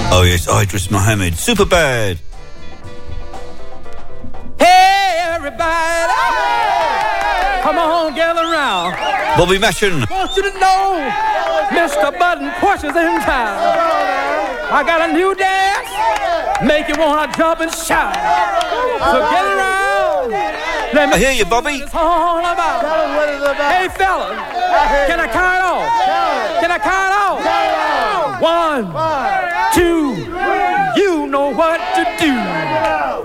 Oh yes, Idris Muhammad. Super bad. Hey everybody, come on, gather round. Bobby Mashin. I want you to know, Mr. Button Push is in town. I got a new dance, make you wanna jump and shout. So get around. Let me I hear you, Bobby. It's all about. Hey fellas, can I count off? Can I count off? 1, 2,